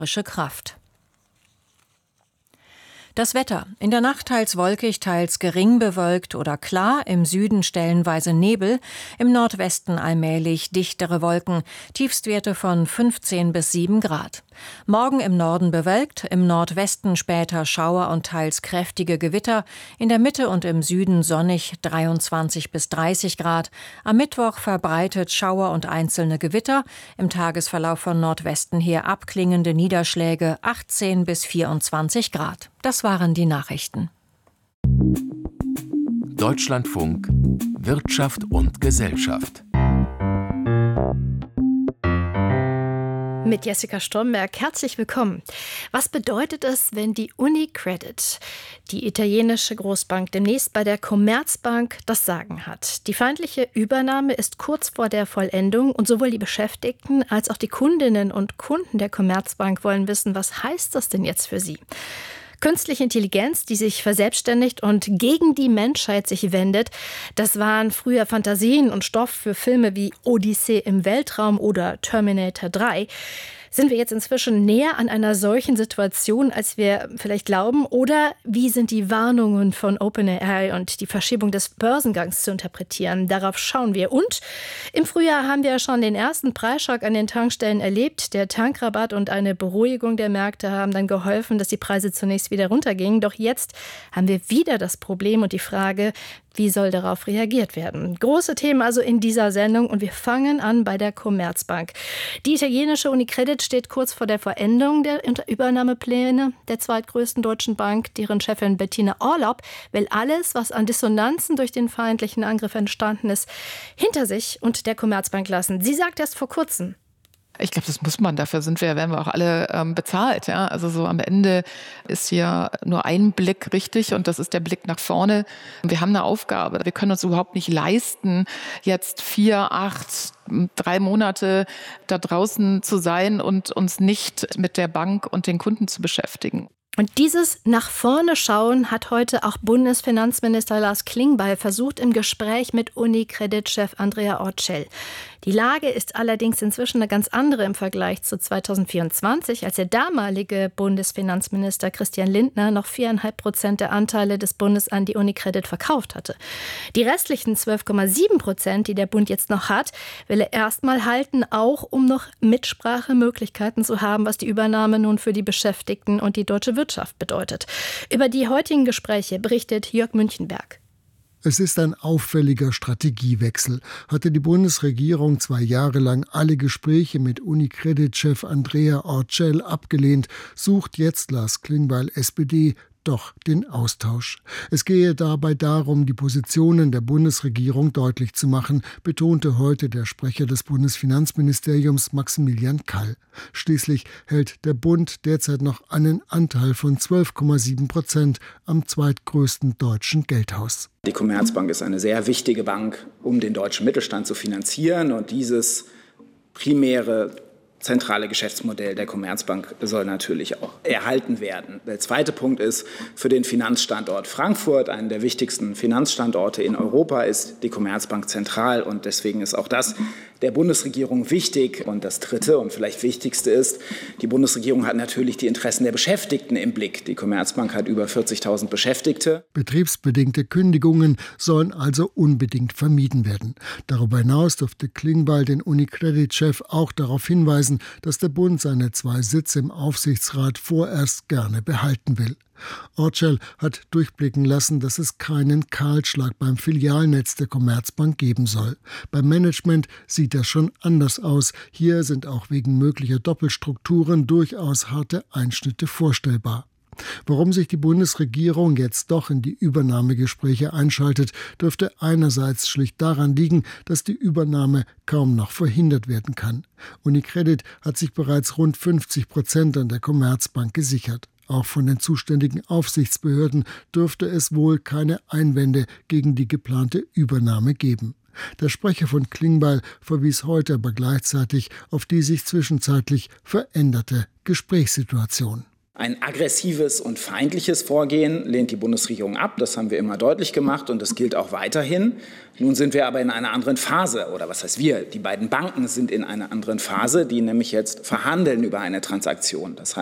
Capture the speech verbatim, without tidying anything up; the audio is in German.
Kraft. Das Wetter. In der Nacht teils wolkig, teils gering bewölkt oder klar, im Süden stellenweise Nebel, im Nordwesten allmählich dichtere Wolken, Tiefstwerte von fünfzehn bis sieben Grad. Morgen im Norden bewölkt, im Nordwesten später Schauer und teils kräftige Gewitter, in der Mitte und im Süden sonnig dreiundzwanzig bis dreißig Grad. Am Mittwoch verbreitet Schauer und einzelne Gewitter, im Tagesverlauf von Nordwesten her abklingende Niederschläge achtzehn bis vierundzwanzig Grad. Das waren die Nachrichten. Deutschlandfunk Wirtschaft und Gesellschaft. Mit Jessica Stromberg, herzlich willkommen. Was bedeutet es, wenn die UniCredit, die italienische Großbank, demnächst bei der Commerzbank das Sagen hat? Die feindliche Übernahme ist kurz vor der Vollendung und sowohl die Beschäftigten als auch die Kundinnen und Kunden der Commerzbank wollen wissen, was heißt das denn jetzt für sie? Künstliche Intelligenz, die sich verselbstständigt und gegen die Menschheit sich wendet, das waren früher Fantasien und Stoff für Filme wie Odyssee im Weltraum oder Terminator drei. Sind wir jetzt inzwischen näher an einer solchen Situation, als wir vielleicht glauben? Oder wie sind die Warnungen von OpenAI und die Verschiebung des Börsengangs zu interpretieren? Darauf schauen wir. Und im Frühjahr haben wir schon den ersten Preisschock an den Tankstellen erlebt. Der Tankrabatt und eine Beruhigung der Märkte haben dann geholfen, dass die Preise zunächst wieder runtergingen. Doch jetzt haben wir wieder das Problem und die Frage, wie soll darauf reagiert werden? Große Themen also in dieser Sendung und wir fangen an bei der Commerzbank. Die italienische UniCredit steht kurz vor der Vollendung der Übernahmepläne der zweitgrößten deutschen Bank. Deren Chefin Bettina Orlopp will alles, was an Dissonanzen durch den feindlichen Angriff entstanden ist, hinter sich und der Commerzbank lassen. Sie sagt erst vor kurzem: Ich glaube, das muss man. Dafür sind wir, werden wir auch alle ähm, bezahlt. Ja? Also so am Ende ist hier nur ein Blick richtig und das ist der Blick nach vorne. Wir haben eine Aufgabe. Wir können uns überhaupt nicht leisten, jetzt vier, acht, drei Monate da draußen zu sein und uns nicht mit der Bank und den Kunden zu beschäftigen. Und dieses nach vorne schauen hat heute auch Bundesfinanzminister Lars Klingbeil versucht im Gespräch mit UniCredit-Chef Andrea Orcel. Die Lage ist allerdings inzwischen eine ganz andere im Vergleich zu zweitausendvierundzwanzig, als der damalige Bundesfinanzminister Christian Lindner noch viereinhalb Prozent der Anteile des Bundes an die UniCredit verkauft hatte. Die restlichen zwölf Komma sieben Prozent, die der Bund jetzt noch hat, will er erstmal halten, auch um noch Mitsprachemöglichkeiten zu haben, was die Übernahme nun für die Beschäftigten und die deutsche Wirtschaft bedeutet. Über die heutigen Gespräche berichtet Jörg Münchenberg. Es ist ein auffälliger Strategiewechsel. Hatte die Bundesregierung zwei Jahre lang alle Gespräche mit UniCredit-Chef Andrea Orcel abgelehnt, sucht jetzt Lars Klingbeil, S P D, doch den Austausch. Es gehe dabei darum, die Positionen der Bundesregierung deutlich zu machen, betonte heute der Sprecher des Bundesfinanzministeriums Maximilian Kall. Schließlich hält der Bund derzeit noch einen Anteil von zwölf Komma sieben Prozent am zweitgrößten deutschen Geldhaus. Die Commerzbank ist eine sehr wichtige Bank, um den deutschen Mittelstand zu finanzieren, und dieses primäre zentrale Geschäftsmodell der Commerzbank soll natürlich auch erhalten werden. Der zweite Punkt ist, für den Finanzstandort Frankfurt, einen der wichtigsten Finanzstandorte in Europa, ist die Commerzbank zentral, und deswegen ist auch das der Bundesregierung wichtig. Und das dritte und vielleicht wichtigste ist, die Bundesregierung hat natürlich die Interessen der Beschäftigten im Blick. Die Commerzbank hat über vierzigtausend Beschäftigte. Betriebsbedingte Kündigungen sollen also unbedingt vermieden werden. Darüber hinaus durfte Klingbeil den UniCredit-Chef auch darauf hinweisen, dass der Bund seine zwei Sitze im Aufsichtsrat vorerst gerne behalten will. Orcel hat durchblicken lassen, dass es keinen Kahlschlag beim Filialnetz der Commerzbank geben soll. Beim Management sieht das schon anders aus. Hier sind auch wegen möglicher Doppelstrukturen durchaus harte Einschnitte vorstellbar. Warum sich die Bundesregierung jetzt doch in die Übernahmegespräche einschaltet, dürfte einerseits schlicht daran liegen, dass die Übernahme kaum noch verhindert werden kann. UniCredit hat sich bereits rund fünfzig Prozent an der Commerzbank gesichert. Auch von den zuständigen Aufsichtsbehörden dürfte es wohl keine Einwände gegen die geplante Übernahme geben. Der Sprecher von Klingbeil verwies heute aber gleichzeitig auf die sich zwischenzeitlich veränderte Gesprächssituation. Ein aggressives und feindliches Vorgehen lehnt die Bundesregierung ab. Das haben wir immer deutlich gemacht und das gilt auch weiterhin. Nun sind wir aber in einer anderen Phase. Oder was heißt wir? Die beiden Banken sind in einer anderen Phase, die nämlich jetzt verhandeln über eine Transaktion. Das